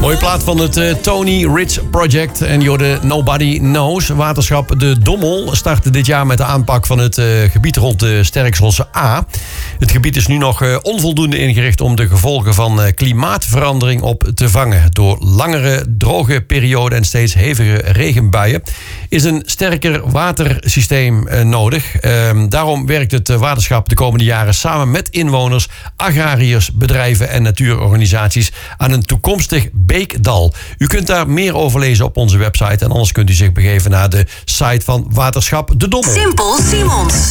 Mooie plaat van het Tony Rich Project en Jorde Nobody Knows. Waterschap De Dommel startte dit jaar met de aanpak van het gebied rond de Sterkselse A. Het gebied is nu nog onvoldoende ingericht om de gevolgen van klimaatverandering op te vangen. Door langere droge perioden en steeds hevige regenbuien is een sterker watersysteem nodig. Daarom werkt het waterschap de komende jaren samen met inwoners, agrariërs, bedrijven en natuurorganisaties aan een toekomstig beekdal. U kunt daar meer over lezen op onze website en anders kunt u zich begeven naar de site van Waterschap De Dommel. Simpel Simons.